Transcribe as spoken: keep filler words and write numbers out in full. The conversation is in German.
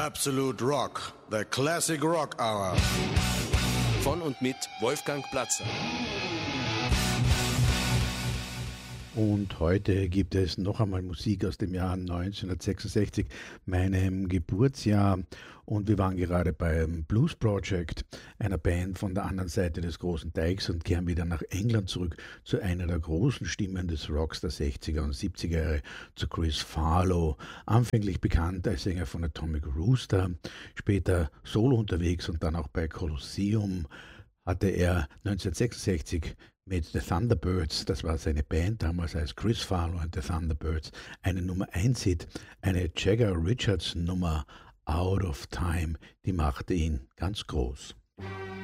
Absolute Rock, the Classic Rock Hour. Von und mit Wolfgang Platzer. Und heute gibt es noch einmal Musik aus dem Jahr neunzehnhundertsechsundsechzig, meinem Geburtsjahr. Und wir waren gerade beim Blues Project, einer Band von der anderen Seite des großen Teichs, und kehren wieder nach England zurück zu einer der großen Stimmen des Rocks der sechziger und siebziger Jahre, zu Chris Farlowe. Anfänglich bekannt als Sänger von Atomic Rooster, später solo unterwegs und dann auch bei Colosseum, hatte er neunzehnhundertsechsundsechzig mit The Thunderbirds, das war seine Band damals als Chris Farlowe und The Thunderbirds, eine Nummer eins Hit, eine Jagger Richards Nummer Out of Time, die machte ihn ganz groß.